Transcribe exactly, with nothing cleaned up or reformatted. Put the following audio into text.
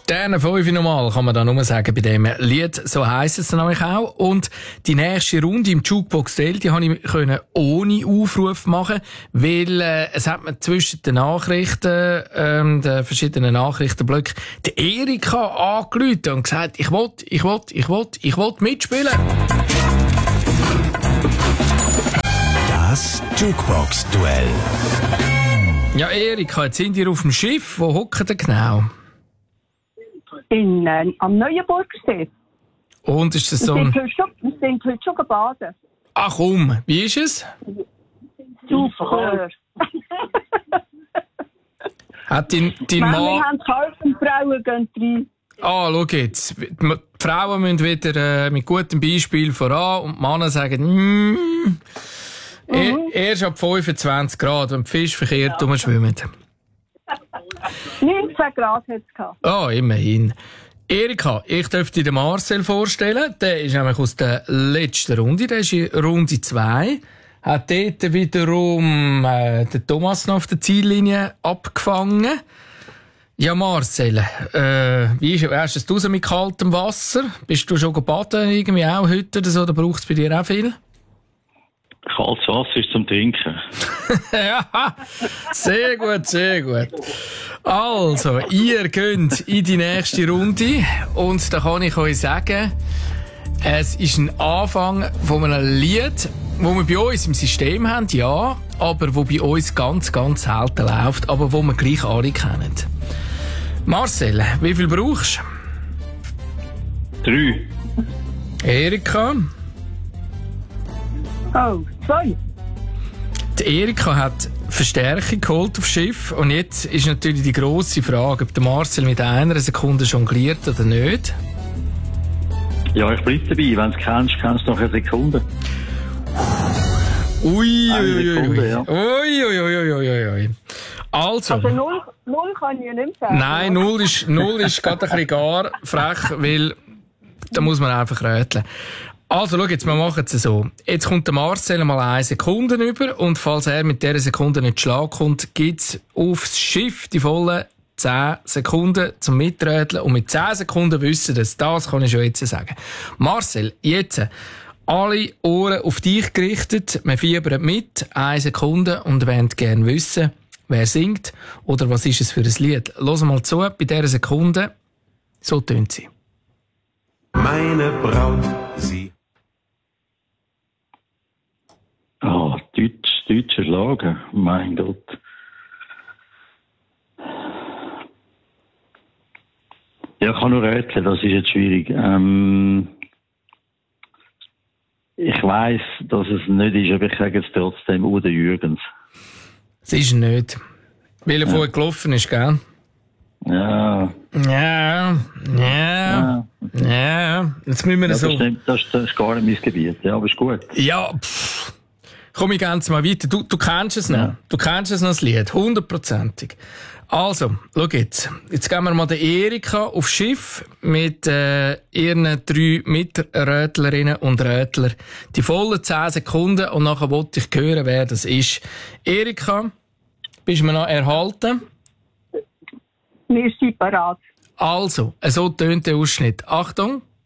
Sterne fünf nochmal, kann man da nur sagen, bei dem Lied. So heisst es dann nämlich auch. Und die nächste Runde im Jukebox Daily, die konnte ich können ohne Aufruf machen, weil äh, es hat mir zwischen den Nachrichten, ähm, den verschiedenen Nachrichtenblöcken, die Erika angerufen und gesagt, ich will, ich will, ich will, ich will mitspielen. Das Jukebox-Duell. Ja, Erika, jetzt sind ihr auf dem Schiff. Wo hocken ihr genau? In, äh, am Neuenburgsee. Und ist das so Wir ein... sind heute schon, wir sind heute schon gebadet. Ach komm, wie ist es? Super. Hat dein, dein Mann, Mann... wir haben geholfen, und Frauen gehen rein. Ah, schau jetzt. Die Frauen müssen wieder äh, mit gutem Beispiel voran und die Männer sagen, mm, mhm. er, erst ab fünfundzwanzig Grad, wenn die Fische verkehrt rumschwimmen. neunzehn Grad hat es gehabt. Ah, immerhin. Erika, ich darf dir den Marcel vorstellen. Der ist nämlich aus der letzten Runde. Der ist in Runde zwei. Hat dort wiederum äh, den Thomas noch auf der Ziellinie abgefangen. Ja, Marcel, äh, wie ist, hast du es draussen mit kaltem Wasser? Bist du schon baden irgendwie auch heute oder so? Da braucht es bei dir auch viel? Kaltes Wasser ist zum Trinken. Ja, sehr gut, sehr gut. Also, ihr geht in die nächste Runde und da kann ich euch sagen, es ist ein Anfang von einem Lied, wo wir bei uns im System haben, ja, aber wo bei uns ganz, ganz selten läuft, aber wo wir gleich alle kennen. Marcel, wie viel brauchst du? Drei. Erika? Oh, zwei. Die Erika hat Verstärkung geholt aufs Schiff und jetzt ist natürlich die grosse Frage, ob der Marcel mit einer Sekunde jongliert oder nicht. Ja, ich bleibe dabei. Wenn du es kennst, kennst du noch eine Sekunde. Ui, eine ui, Sekunde, ui, ja. ui, ui, ui, ui, ui. Also. Also null, null kann ich ja nicht sagen. Nein, null ist, null ist gerade ein bisschen gar frech, weil da muss man einfach rätseln. Also, schau jetzt, wir machen es so. Jetzt kommt der Marcel mal eine Sekunde über und falls er mit dieser Sekunde nicht Schlag kommt, gibt's aufs Schiff die vollen zehn Sekunden zum Miträteln und mit zehn Sekunden wissen das. Das kann ich schon jetzt sagen. Marcel, jetzt alle Ohren auf dich gerichtet. Wir fiebern mit. Eine Sekunde und wollen gerne wissen, wer singt oder was ist es für ein Lied. Los mal zu, bei dieser Sekunde. So tönt sie. Meine Braut, sie... Ah, oh, Deutsch, deutscher Schlager. Mein Gott. Ja, ich kann nur rätseln, das ist jetzt schwierig. Ähm, ich weiss, dass es nicht ist, aber ich sage jetzt trotzdem Udo Jürgens. Es ist nicht. Weil er ja. vorher gelaufen ist, gell? Ja. Ja, ja, ja. ja. Jetzt müssen wir ja, so... Das, stimmt, das, das ist gar nicht mein Gebiet, ja, aber ist gut. Ja, pff. Komm ich ganz mal weiter. Du, du kennst es noch. Ja. Du kennst es noch, das Lied. Hundertprozentig. Also, schau jetzt. Jetzt gehen wir mal der Erika aufs Schiff mit äh, ihren drei Miträtlerinnen und Rätler. Die vollen zehn Sekunden und nachher wollte ich hören, wer das ist. Erika, bist du mir noch erhalten? Wir sind parat. Also, so tönt der Ausschnitt. Achtung.